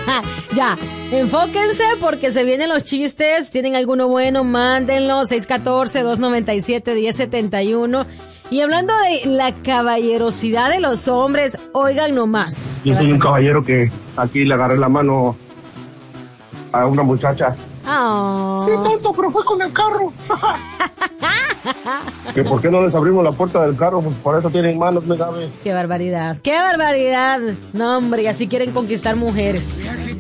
Ya, enfóquense porque se vienen los chistes. ¿Tienen alguno bueno? Mándenlo. 614-297-1071. Y hablando de la caballerosidad de los hombres, oigan nomás. Yo soy un caballero que aquí le agarré la mano a una muchacha. Oh. Sí, tonto, pero fue con el carro. ¿Que por qué no les abrimos la puerta del carro? Pues por eso tienen manos, me sabe. Qué barbaridad. Qué barbaridad. No, hombre, y así quieren conquistar mujeres.